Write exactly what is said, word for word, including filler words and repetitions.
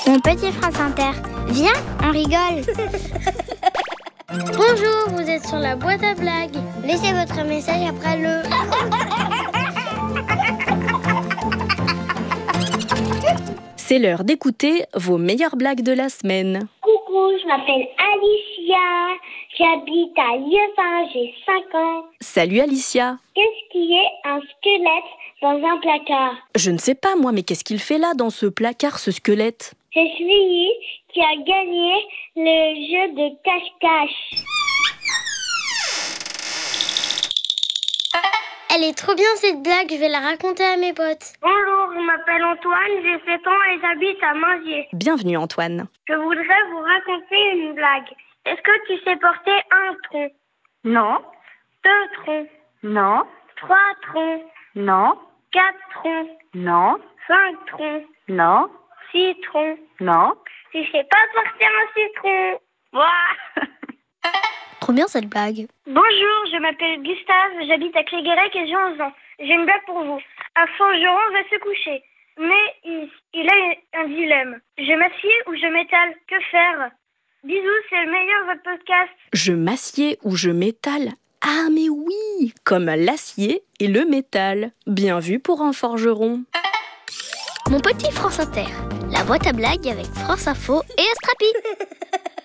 Mon petit France Inter, viens, on rigole. Bonjour, vous êtes sur la boîte à blagues. Laissez votre message après le... C'est l'heure d'écouter vos meilleures blagues de la semaine. Coucou, je m'appelle Alicia, j'habite à Lieuvin, j'ai cinq ans. Salut Alicia. Qu'est-ce qui est un squelette dans un placard? Je ne sais pas moi, mais qu'est-ce qu'il fait là dans ce placard, ce squelette? C'est celui qui a gagné le jeu de cache-cache. Elle est trop bien cette blague, je vais la raconter à mes potes. Bonjour, je m'appelle Antoine, j'ai sept ans et j'habite à Mainzier. Bienvenue Antoine. Je voudrais vous raconter une blague. Est-ce que tu sais porter un tronc? Non. Deux troncs? Non. Trois troncs? Non. Quatre troncs? Non. Cinq troncs? Non. Six troncs? Non. Tu sais pas porter un citron? Ouah. Trop bien cette blague. Bonjour, je m'appelle Gustave, j'habite à Cléguérec et j'ai onze ans. J'ai une blague pour vous. Un forgeron va se coucher, mais il, il a un dilemme. Je m'assieds ou je m'étale? Que faire? Bisous, c'est le meilleur votre podcast. Je m'assieds ou je m'étale? Ah mais oui, comme l'acier et le métal. Bien vu pour un forgeron. Mon petit France Inter, la boîte à blagues avec France Info et Astrapi.